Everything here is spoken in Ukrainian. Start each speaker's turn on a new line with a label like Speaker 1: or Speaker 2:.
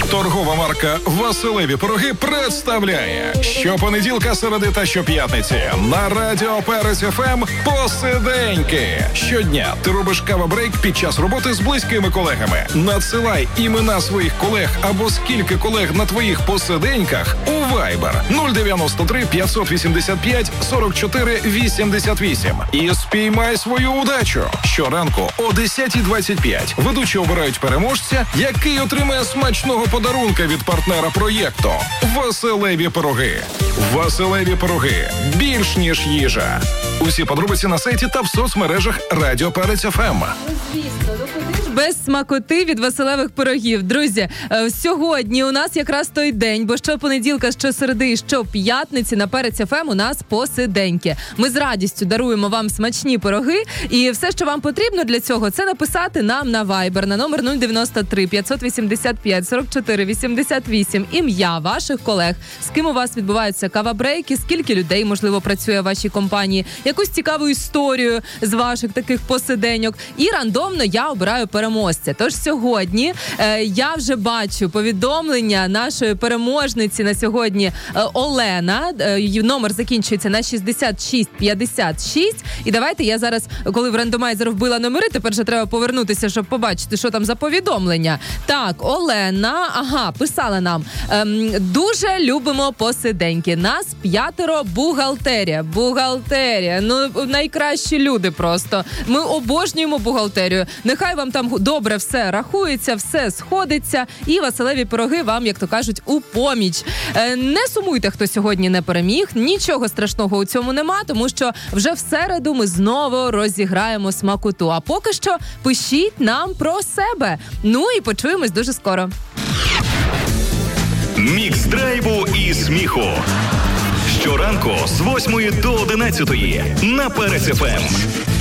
Speaker 1: Торгова марка «Василеві пироги» представляє щопонеділка, середи та щоп'ятниці на Радіо Перець ФМ «Посиденьки». Щодня ти робиш кава-брейк під час роботи з близькими колегами. Надсилай імена своїх колег або скільки колег на твоїх посиденьках у Viber 093 585 44 88 і спіймай свою удачу. Щоранку о 10:25 ведучі обирають переможця, який отримає смачного подарунка від партнера проєкту «Василеві пироги». «Василеві пироги» – більш ніж їжа. Усі подробиці на сайті та в соцмережах Радіо Перець ФМ.
Speaker 2: Без смакоти від Василевих пирогів. Друзі, сьогодні у нас якраз той день, бо щопонеділка, щосереди і щоп'ятниці на Перець ФМ у нас посиденьки. Ми з радістю даруємо вам смачні пироги, і все, що вам потрібно для цього, це написати нам на Viber на номер 093 585 44 88 ім'я ваших колег, з ким у вас відбуваються кава-брейки, скільки людей, можливо, працює в вашій компанії, якусь цікаву історію з ваших таких посиденьок. І рандомно я обираю переможця. Тож сьогодні я вже бачу повідомлення нашої переможниці на сьогодні Олена. Її номер закінчується на 6656. І давайте я зараз, коли в рандомайзер вбила номери, тепер же треба повернутися, щоб побачити, що там за повідомлення. Так, Олена, писала нам. Дуже любимо посиденьки. Нас 5 бухгалтерія. Бухгалтерія. Ну, найкращі люди просто. Ми обожнюємо бухгалтерію. Нехай вам там добре все рахується, все сходиться, і Василеві пироги вам, як то кажуть, у поміч. Не сумуйте, хто сьогодні не переміг, нічого страшного у цьому нема, тому що вже в середу ми знову розіграємо смакоту. А поки що пишіть нам про себе. Ну і почуємось дуже скоро.
Speaker 3: Мікс драйву і сміху. Щоранку з 8 до 11 на Перець ФМ.